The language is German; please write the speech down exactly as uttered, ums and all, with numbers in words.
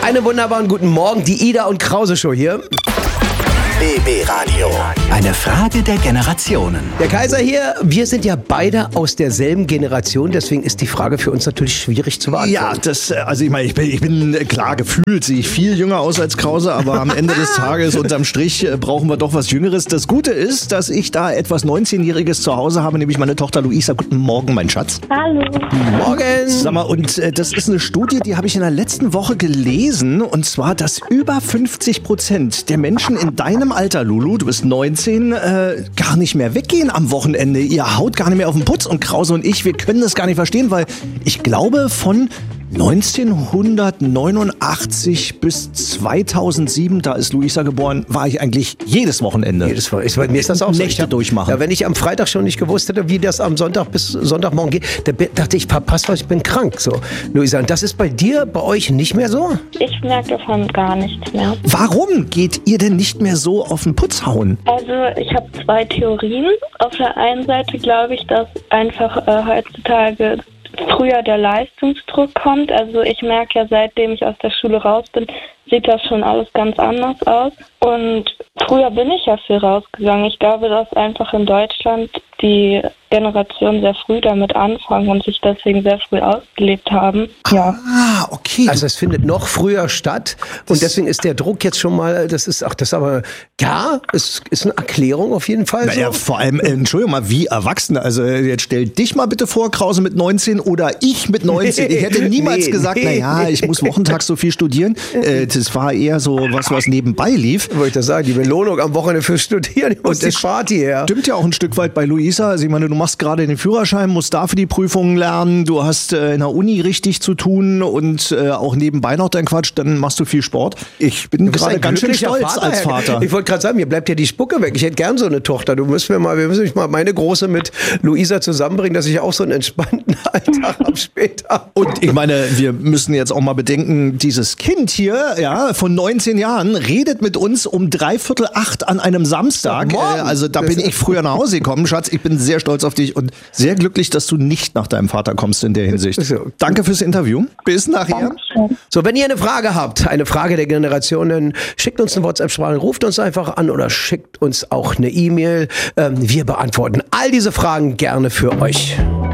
Einen wunderbaren guten Morgen, die Ida und Krause Show hier. B B Radio. Eine Frage der Generationen. Der Kaiser hier, wir sind ja beide aus derselben Generation, deswegen ist die Frage für uns natürlich schwierig zu beantworten. Ja, das, also ich meine, ich bin, ich bin klar gefühlt, sehe ich viel jünger aus als Krause, aber am Ende des Tages unterm Strich brauchen wir doch was Jüngeres. Das Gute ist, dass ich da etwas neunzehnjähriges zu Hause habe, nämlich meine Tochter Luisa. Guten Morgen, mein Schatz. Hallo. Morgen. Sag mal, und äh, das ist eine Studie, die habe ich in der letzten Woche gelesen, und zwar, dass über fünfzig Prozent der Menschen in deinem Alter, Lulu, du bist neunzehn, äh, gar nicht mehr weggehen am Wochenende. Ihr haut gar nicht mehr auf den Putz, und Krause und ich, wir können das gar nicht verstehen, weil ich glaube, von neunzehnhundertneunundachtzig bis zweitausendsieben, da ist Luisa geboren, war ich eigentlich jedes Wochenende. Jedes Mal. Ich, mir ist das auch so. Nächte hab, durchmachen. Ja, wenn ich am Freitag schon nicht gewusst hätte, wie das am Sonntag bis Sonntagmorgen geht, da dachte ich, verpasst was, ich bin krank. So, Luisa, und das ist bei dir, bei euch nicht mehr so? Ich merke davon gar nichts mehr. Warum geht ihr denn nicht mehr so auf den Putz hauen? Also ich habe zwei Theorien. Auf der einen Seite glaube ich, dass einfach äh, heutzutage früher der Leistungsdruck kommt. Also ich merke ja, seitdem ich aus der Schule raus bin, sieht das schon alles ganz anders aus. Und früher bin ich ja viel rausgegangen. Ich glaube, dass einfach in Deutschland die Generation sehr früh damit anfangen und sich deswegen sehr früh ausgelebt haben. Ja. Ah, okay. Also es findet noch früher statt und deswegen ist der Druck jetzt schon mal, das ist, ach, das aber, ja, es ist eine Erklärung auf jeden Fall. Naja, so. vor allem, äh, Entschuldigung mal, wie Erwachsene. Also jetzt stell dich mal bitte vor, Krause mit neunzehn oder ich mit neunzehn. Ich hätte niemals nee, gesagt, nee, naja, nee. ich muss wochentags so viel studieren. Äh, das war eher so was, was nebenbei lief. Wollte ich das sagen, die Belohnung am Wochenende fürs Studieren, die muss die Party her. Stimmt ja auch ein Stück weit bei Luisa. Also ich meine, du machst gerade den Führerschein, musst dafür die Prüfungen lernen, du hast äh, in der Uni richtig zu tun und äh, auch nebenbei noch dein Quatsch, dann machst du viel Sport. Ich bin gerade ganz schön stolz Vater, als Vater. Ich wollte gerade sagen, mir bleibt ja die Spucke weg. Ich hätte gern so eine Tochter. Du müssen wir mal, wir müssen mal meine Große mit Luisa zusammenbringen, dass ich auch so einen entspannten Alltag habe später. Und ich meine, wir müssen jetzt auch mal bedenken, dieses Kind hier, ja, von neunzehn Jahren, redet mit uns um dreiviertel acht an einem Samstag. Äh, also da bin ich früher nach Hause gekommen. Schatz, ich bin sehr stolz auf dich und sehr glücklich, dass du nicht nach deinem Vater kommst in der Hinsicht. Danke fürs Interview. Bis nachher. So, wenn ihr eine Frage habt, eine Frage der Generationen, schickt uns eine WhatsApp-Sprache, ruft uns einfach an oder schickt uns auch eine E-Mail. Ähm, wir beantworten all diese Fragen gerne für euch.